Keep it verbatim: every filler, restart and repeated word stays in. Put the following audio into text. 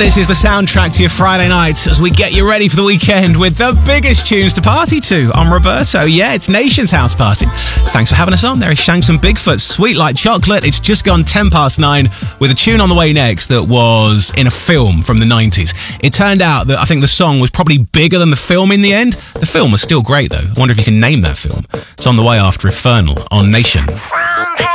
This is the soundtrack to your Friday night as we get you ready for the weekend with the biggest tunes to party to. I'm Roberto. Yeah, it's Nation's House Party. Thanks for having us on. There is Shanks and Bigfoot, Sweet Like Chocolate. It's just gone ten past nine with a tune on the way next that was in a film from the nineties. It turned out that I think the song was probably bigger than the film in the end. The film was still great though. I wonder if you can name that film. It's on the way after Infernal on Nation.